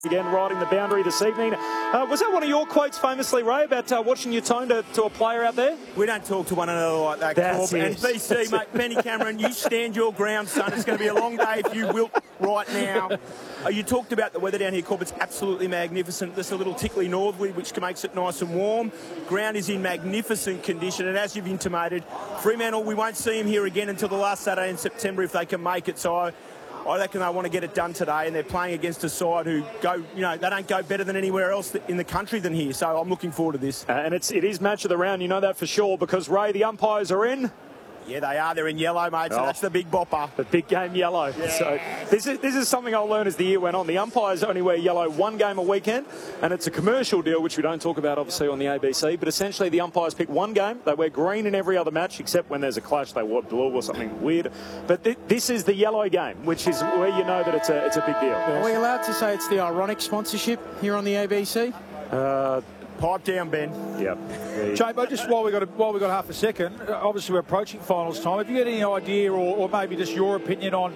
Again, riding the boundary this evening. Was that one of your quotes famously, Ray, about watching your tone to a player out there? We don't talk to one another like that, Corb. And BC, mate, Benny Cameron, you stand your ground, son. It's going to be a long day if you wilt right now. You talked about the weather down here, Corb. It's absolutely magnificent. There's a little tickly northerly, which makes it nice and warm. Ground is in magnificent condition, and as you've intimated, Fremantle, we won't see him here again until the last Saturday in September if they can make it. So I reckon they want to get it done today, and they're playing against a side who go, you know, they don't go better than anywhere else in the country than here. So I'm looking forward to this. And it is match of the round, you know that for sure, because, Ray, the umpires are in. Yeah, they are. They're in yellow, mate, so that's the big bopper. The big game yellow. Yeah. So this is something I'll learn as the year went on. The umpires only wear yellow one game a weekend, and it's a commercial deal, which we don't talk about, obviously, on the ABC. But essentially, the umpires pick one game. They wear green in every other match, except when there's a clash, they wear blue or something weird. But this is the yellow game, which is where you know that it's a big deal. Are we allowed to say it's the ironic sponsorship here on the ABC? Pipe down, Ben. Yep. Chambo, just while we got half a second, obviously we're approaching finals time. Have you got any idea, or maybe just your opinion on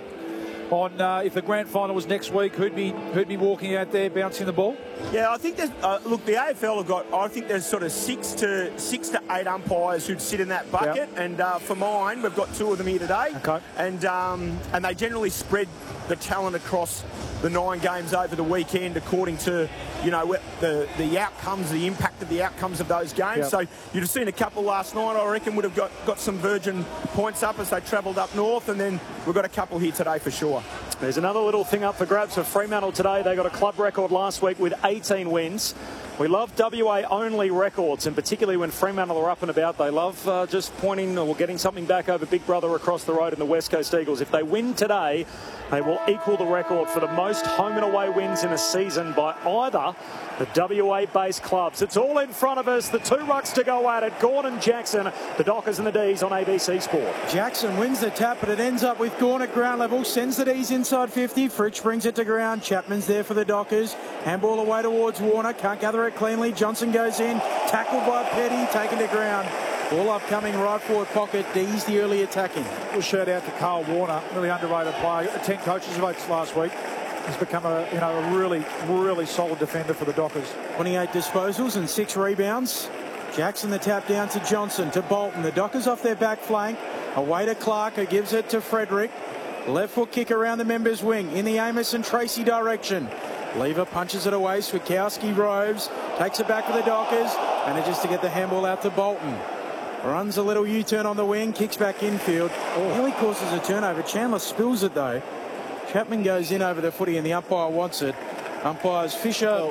if the grand final was next week, who'd be walking out there bouncing the ball? Yeah, I think there's look, the AFL have got, I think there's sort of six to eight umpires who'd sit in that bucket, and for mine, we've got two of them here today. Okay. And they generally spread the talent across the 9 games over the weekend according to, you know, the outcomes, the impact of the outcomes of those games. Yep. So you'd have seen a couple last night, I reckon, would have got some Virgin points up as they travelled up north, and then we've got a couple here today for sure. There's another little thing up for grabs for Fremantle today. They got a club record last week with 18 wins. We love WA-only records, and particularly when Fremantle are up and about, they love just pointing or getting something back over Big Brother across the road in the West Coast Eagles. If they win today, they will equal the record for the most home and away wins in a season by either the WA-based clubs. It's all in front of us. The two rucks to go at it. Gordon, Jackson, the Dockers and the D's on ABC Sport. Jackson wins the tap, but it ends up with Gawn at ground level. Sends the D's inside 50. Fritsch brings it to ground. Chapman's there for the Dockers. Handball away towards Warner. Can't gather it cleanly. Johnson goes in. Tackled by Petty. Taken to ground. Ball upcoming right forward pocket. D's the early attacking. We'll shout out to Carl Warner, really underrated player. 10 coaches votes last week. He's become a really solid defender for the Dockers. 28 disposals and 6 rebounds. Jackson the tap down to Johnson, to Bolton. The Dockers off their back flank. Away to Clark, who gives it to Frederick. Left foot kick around the members' wing in the Amos and Tracy direction. Lever punches it away. Swikowski roves, takes it back for the Dockers, manages to get the handball out to Bolton. Runs a little U-turn on the wing, kicks back infield. Nearly causes a turnover. Chandler spills it though. Chapman goes in over the footy and the umpire wants it. Umpires Fisher,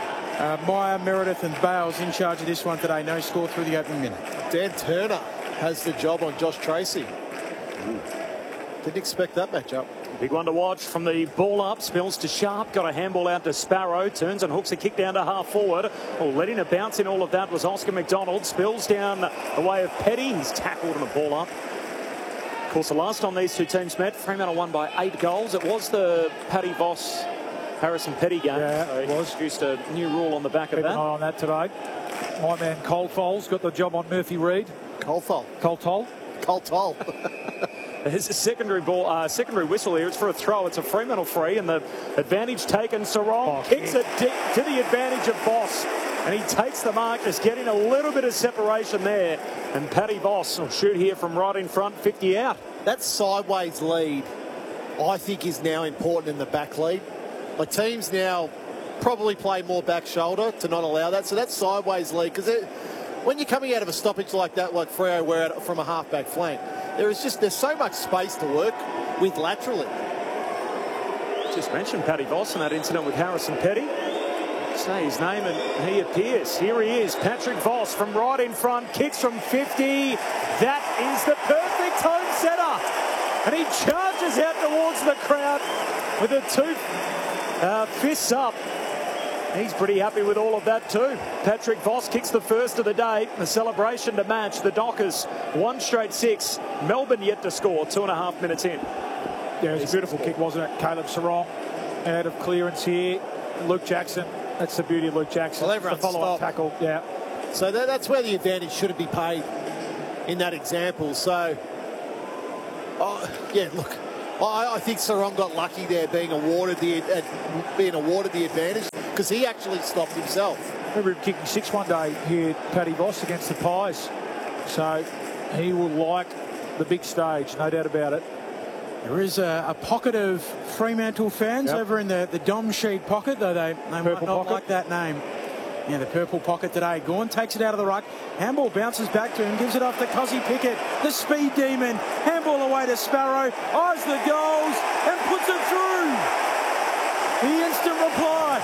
Meyer, Meredith and Bales in charge of this one today. No score through the opening minute. Dan Turner has the job on Josh Tracy. Didn't expect that matchup. Big one to watch from the ball up. Spills to Sharp. Got a handball out to Sparrow. Turns and hooks a kick down to half forward. Letting a bounce in all of that was Oscar McDonald. Spills down the way of Petty. He's tackled on a ball up. Of course, the last time these two teams met, Fremantle won by 8 goals. It was the Paddy Voss Harrison Petty game. Yeah, so it was. Introduced a new rule on the back of Keep that. an eye on that today. My man Cole Foles got the job on Murphy Reid. Cole Toll. There's a secondary whistle here. It's for a throw. It's a Fremantle free, and the advantage taken. Sarong kicks it to the advantage of Voss, and he takes the mark, just getting a little bit of separation there. And Paddy Voss will shoot here from right in front, 50 out. That sideways lead, I think, is now important in the back lead. Like, teams now probably play more back shoulder to not allow that. So that sideways lead, because when you're coming out of a stoppage like that, like Freo were from a half-back flank, there's so much space to work with laterally. Just mentioned Paddy Voss in that incident with Harrison Petty. Say his name and he appears. Here he is, Patrick Voss from right in front, kicks from 50. That is the perfect home setter. And he charges out towards the crowd with the 2 fists up. He's pretty happy with all of that too. Patrick Voss kicks the first of the day. The celebration to match. The Dockers 1 straight 6. Melbourne yet to score 2.5 minutes in. Yeah, it was a beautiful kick, wasn't it? Caleb Sarong out of clearance here. Luke Jackson. That's the beauty of Luke Jackson. Well, everyone the follow-up tackle. Yeah. So that's where the advantage shouldn't be paid in that example. So, yeah, look, I think Sarong got lucky there being awarded the advantage because he actually stopped himself. I remember him kicking 6 one day here at Paddy Voss against the Pies. So he will like the big stage, no doubt about it. There is a pocket of Fremantle fans over in the Dom Sheed pocket, though they might not like that name. Yeah, the purple pocket today. Gawn takes it out of the ruck. Handball bounces back to him, gives it off to Cozzy Pickett. The speed demon. Handball away to Sparrow. Eyes the goals and puts it through. The instant reply.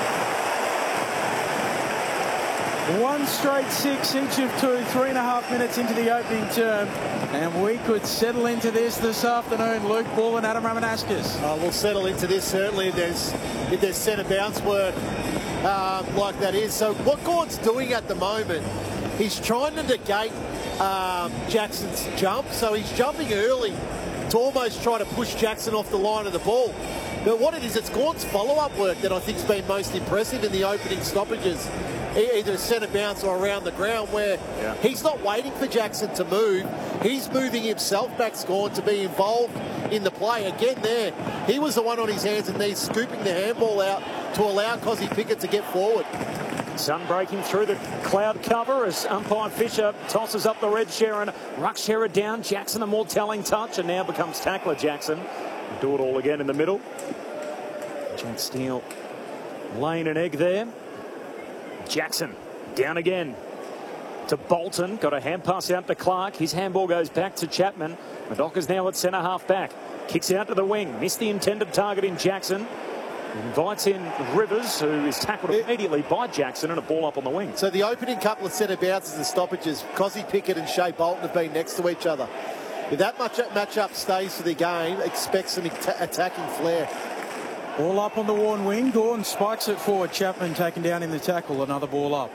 One straight 6, each of 2, 3.5 minutes into the opening term. And we could settle into this afternoon. Luke Bull and Adam Ramanauskas. We'll settle into this certainly if there's centre bounce work like that is. So what Gordon's doing at the moment, he's trying to negate Jackson's jump. So he's jumping early to almost try to push Jackson off the line of the ball. But what it is, it's Gordon's follow-up work that I think's been most impressive in the opening stoppages. Either centre bounce or around the ground, where he's not waiting for Jackson to move. He's moving himself back, Gordon, to be involved in the play. Again there, he was the one on his hands and knees scooping the handball out to allow Cozzy Pickett to get forward. Sun breaking through the cloud cover as umpire Fisher tosses up the red Sheeran. Ruck Shearer down. Jackson a more telling touch and now becomes tackler Jackson. Do it all again in the middle. Jack Steele laying an egg there. Jackson down again to Bolton. Got a hand pass out to Clark. His handball goes back to Chapman. Madocka's now at centre half back. Kicks out to the wing. Missed the intended target in Jackson. Invites in Rivers, who is tackled immediately by Jackson, and a ball up on the wing. So the opening couple of centre bounces and stoppages, Cozzy Pickett and Shea Bolton have been next to each other. If that matchup stays for the game, expect some attacking flair. Ball up on the worn wing. Gordon spikes it forward. Chapman taken down in the tackle. Another ball up.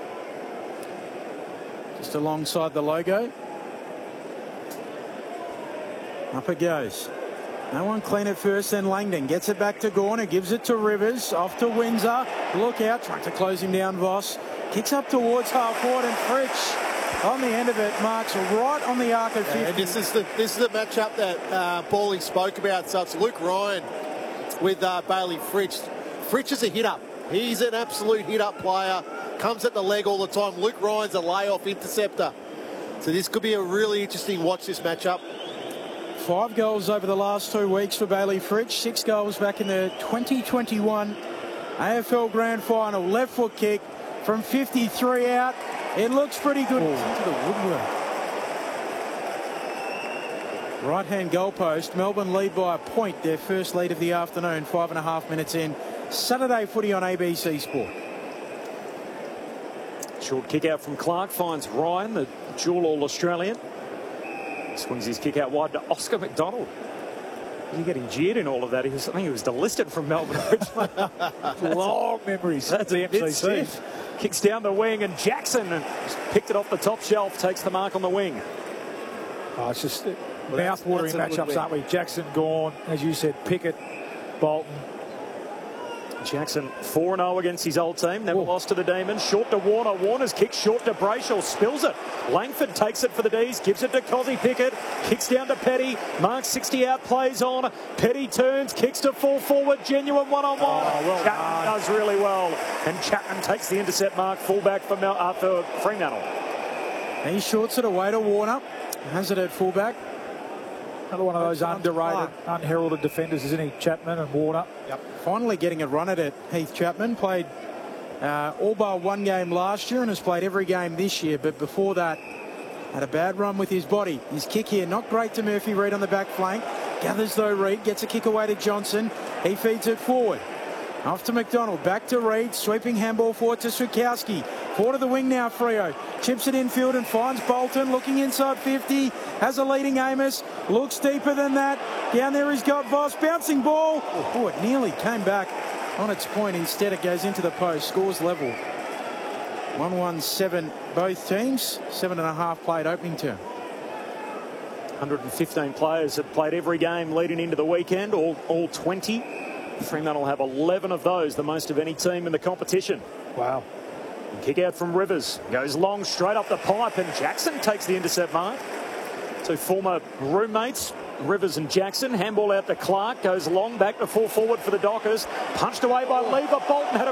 Just alongside the logo. Up it goes. No one clean at first, then Langdon gets it back to Gorner, gives it to Rivers, off to Windsor. Look out, trying to close him down, Voss. Kicks up towards half forward, and Fritsch on the end of it marks right on the arc of 50. And this is the matchup that Paulie spoke about. So it's Luke Ryan with Bailey Fritsch. Fritsch is a hit-up. He's an absolute hit-up player. Comes at the leg all the time. Luke Ryan's a lay-off interceptor. So this could be a really interesting watch, this matchup. 5 goals over the last 2 weeks for Bailey Fritsch. 6 goals back in the 2021 AFL Grand Final. Left foot kick from 53 out. It looks pretty good. Into the woodwork. Right-hand goalpost. Melbourne lead by a point. Their first lead of the afternoon. 5.5 minutes in. Saturday footy on ABC Sport. Short kick out from Clark finds Ryan, the dual All-Australian. Swings his kick out wide to Oscar McDonald. You're getting jeered in all of that. I think he was delisted from Melbourne originally. Long memories. That's the MCC. Kicks down the wing, and Jackson picked it off the top shelf, takes the mark on the wing. Oh, it's just mouth-watering matchups, aren't we? Jackson, Gawn, as you said, Pickett, Bolton. Jackson 4-0 against his old team. Never lost to the Demons. Short to Warner. Warner's kick short to Brayshaw. Spills it. Langford takes it for the D's. Gives it to Cozzy Pickett. Kicks down to Petty. Mark 60 out. Plays on. Petty turns. Kicks to full forward. Genuine one-on-one. Chapman does really well. And Chapman takes the intercept mark. Fullback for Fremantle. He shorts it away to Warner. Has it at fullback. Another one of those underrated, unheralded defenders, isn't he? Chapman and Warner. Yep. Finally getting a run at it. Heath Chapman played all bar 1 game last year and has played every game this year. But before that, had a bad run with his body. His kick here, not great to Murphy Reid on the back flank. Gathers though Reid, gets a kick away to Johnson. He feeds it forward. Off to McDonald, back to Reid, sweeping handball forward to Sukowski. Forward to the wing now, Freo. Chips it infield and finds Bolton, looking inside 50. Has a leading Amos, looks deeper than that. Down there he's got Voss, bouncing ball. Oh, it nearly came back on its point. Instead it goes into the post, scores level. 1-1-7 both teams, 7.5 played opening term. 115 players have played every game leading into the weekend, all 20. Fremantle have 11 of those, the most of any team in the competition. Wow. Kick out from Rivers. Goes long, straight up the pipe, and Jackson takes the intercept mark. 2 former roommates Rivers and Jackson. Handball out to Clark. Goes long back to full forward for the Dockers. Punched away by Lee, but Bolton had a